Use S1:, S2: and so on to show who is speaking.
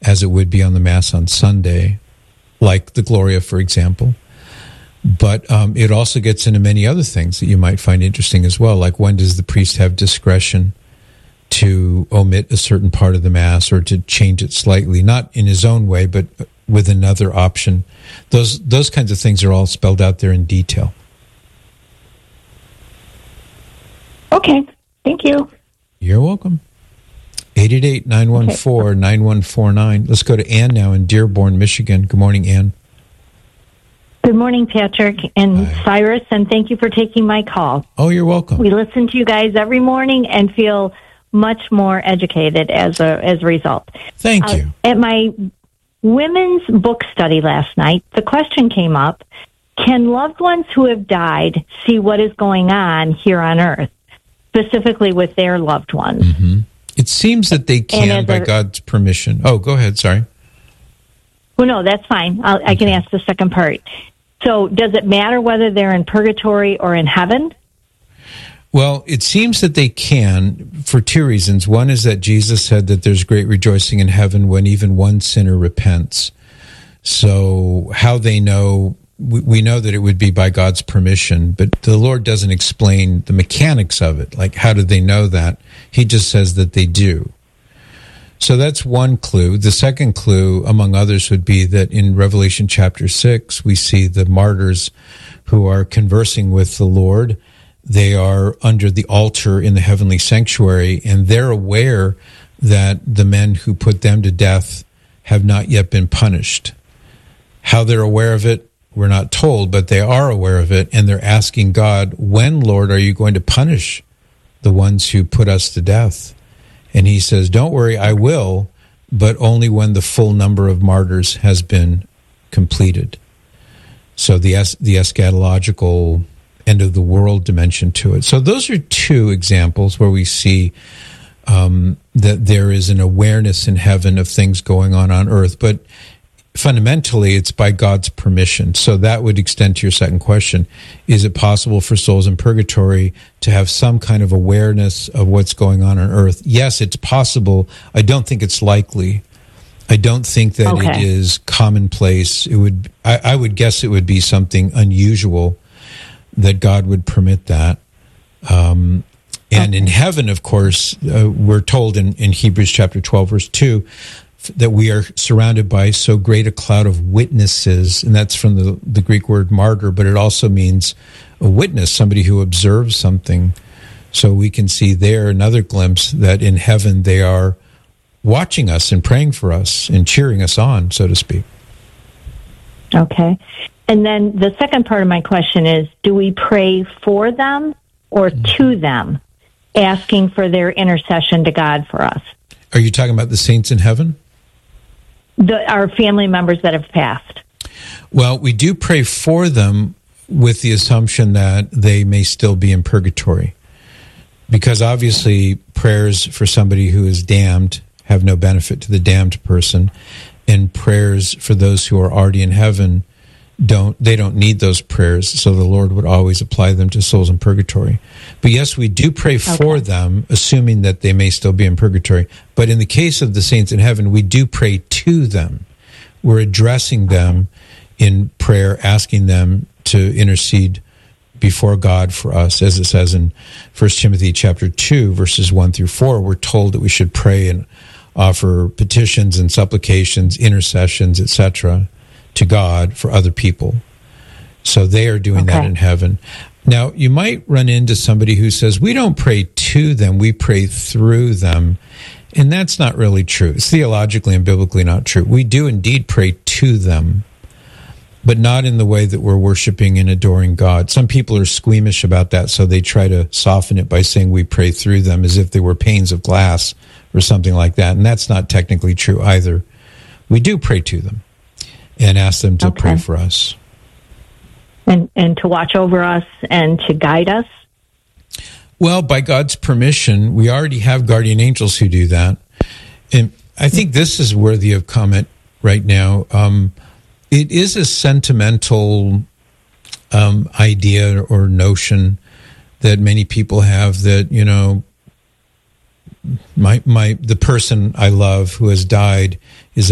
S1: as it would be on the Mass on Sunday, like the Gloria, for example. But it also gets into many other things that you might find interesting as well, like when does the priest have discretion to omit a certain part of the Mass or to change it slightly, not in his own way, but with another option. Those kinds of things are all spelled out there in detail.
S2: Okay, thank you.
S1: You're welcome. 888-914-9149. Let's go to Ann now in Dearborn, Michigan. Good morning, Ann.
S2: Good morning, Patrick and Cyrus, and thank you for taking my call.
S1: Oh, you're welcome.
S2: We listen to you guys every morning and feel much more educated as a result.
S1: Thank you.
S2: At my women's book study last night, the question came up, can loved ones who have died see what is going on here on Earth, specifically with their loved ones?
S1: Mm-hmm. It seems that they can by God's permission. Oh, go ahead. Sorry.
S2: Well, no, that's fine. I can ask the second part. So does it matter whether they're in purgatory or in heaven?
S1: Well, it seems that they can for two reasons. One is that Jesus said that there's great rejoicing in heaven when even one sinner repents. So how they know, we know that it would be by God's permission, but the Lord doesn't explain the mechanics of it. Like, how do they know that? He just says that they do. So that's one clue. The second clue, among others, would be that in Revelation chapter 6, we see the martyrs who are conversing with the Lord. They are under the altar in the heavenly sanctuary, and they're aware that the men who put them to death have not yet been punished. How they're aware of it, we're not told, but they are aware of it, and they're asking God, when, Lord, are you going to punish the ones who put us to death? And he says, don't worry, I will, but only when the full number of martyrs has been completed. So the eschatological end of the world dimension to it. So those are two examples where we see that there is an awareness in heaven of things going on earth. But fundamentally, it's by God's permission. So that would extend to your second question. Is it possible for souls in purgatory to have some kind of awareness of what's going on earth? Yes, it's possible. I don't think it's likely. I don't think that it is commonplace. I would guess it would be something unusual that God would permit that. And in heaven, of course, we're told in Hebrews chapter 12, verse 2, that we are surrounded by so great a cloud of witnesses, and that's from the Greek word martyr, but it also means a witness, somebody who observes something. So we can see there another glimpse that in heaven they are watching us and praying for us and cheering us on, so to speak.
S2: Okay. And then the second part of my question is, do we pray for them or to them, asking for their intercession to God for us?
S1: Are you talking about the saints in heaven?
S2: Our family members that have passed.
S1: Well, we do pray for them with the assumption that they may still be in purgatory. Because obviously prayers for somebody who is damned have no benefit to the damned person, and prayers for those who are already in heaven don't need those prayers, so the Lord would always apply them to souls in purgatory. But yes, we do pray for them, assuming that they may still be in purgatory. But in the case of the saints in heaven, we do pray to them. We're addressing them in prayer, asking them to intercede before God for us. As it says in 1 Timothy chapter 2, verses 1 through 4, we're told that we should pray and offer petitions and supplications, intercessions, etc., to God for other people. So they are doing that in heaven. Now, you might run into somebody who says, we don't pray to them, we pray through them. And that's not really true. It's theologically and biblically not true. We do indeed pray to them, but not in the way that we're worshiping and adoring God. Some people are squeamish about that, so they try to soften it by saying we pray through them as if they were panes of glass or something like that. And that's not technically true either. We do pray to them and ask them to pray for us.
S2: And to watch over us and to guide us?
S1: Well, by God's permission, we already have guardian angels who do that. And I think this is worthy of comment right now. It is a sentimental idea or notion that many people have that, you know, the person I love who has died